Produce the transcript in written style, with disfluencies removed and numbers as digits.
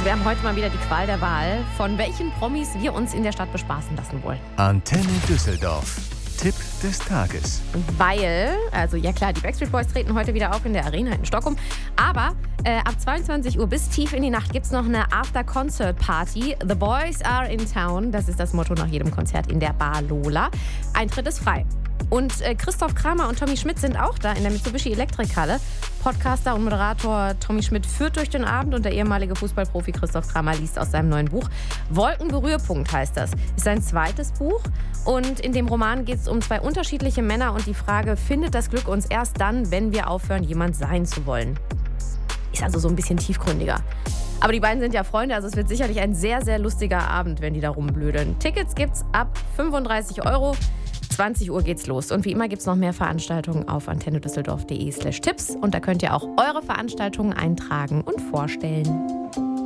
Also wir haben heute mal wieder die Qual der Wahl, von welchen Promis wir uns in der Stadt bespaßen lassen wollen. Antenne Düsseldorf. Tipp des Tages. Weil, also ja klar, die Backstreet Boys treten heute wieder auf in der Arena in Stockholm. Aber ab 22 Uhr bis tief in die Nacht gibt es noch eine After-Concert-Party. The Boys are in town. Das ist das Motto nach jedem Konzert in der Bar Lola. Eintritt ist frei. Und Christoph Kramer und Tommy Schmidt sind auch da in der Mitsubishi Elektrikhalle. Podcaster und Moderator Tommy Schmidt führt durch den Abend und der ehemalige Fußballprofi Christoph Kramer liest aus seinem neuen Buch. Wolkenberührpunkt heißt das. Ist sein zweites Buch und in dem Roman geht es um zwei unterschiedliche Männer und die Frage, findet das Glück uns erst dann, wenn wir aufhören, jemand sein zu wollen? Ist also so ein bisschen tiefgründiger. Aber die beiden sind ja Freunde, also es wird sicherlich ein sehr, sehr lustiger Abend, wenn die da rumblödeln. Tickets gibt's ab 35 €. 20 Uhr geht's los. Und wie immer gibt's noch mehr Veranstaltungen auf antennedüsseldorf.de/Tipps. Und da könnt ihr auch eure Veranstaltungen eintragen und vorstellen.